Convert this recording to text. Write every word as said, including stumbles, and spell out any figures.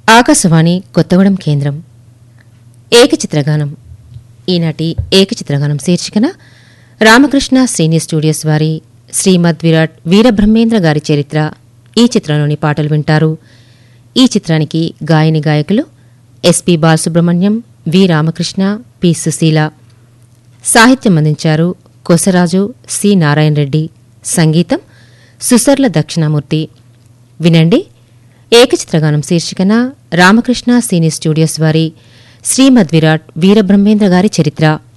ఆకాశవాణి కొత్తగూడెం కేంద్రం ఏకచిత్రగానం. ఈనాటి ఏకచిత్రగానం శీర్షికన రామకృష్ణ శ్రీని స్టూడియోస్ వారి శ్రీమద్ విరాట్ వీరబ్రహ్మేంద్ర గారి చరిత్ర ఈ చిత్రంలోని పాటలు వింటారు. ఈ చిత్రానికి గాయని గాయకులు ఎస్పి బాలసుబ్రహ్మణ్యం, వి రామకృష్ణ, పి సుశీల. సాహిత్యం అందించారు కొసరాజు సి నారాయణ రెడ్డి. సంగీతం సుసర్ల దక్షిణామూర్తి. వినండి ఏకచిత్రగానం శీర్షికన రామకృష్ణ సీని స్టూడియోస్ వారి శ్రీమద్ విరాట్ వీరబ్రహ్మేంద్ర గారి చరిత్ర.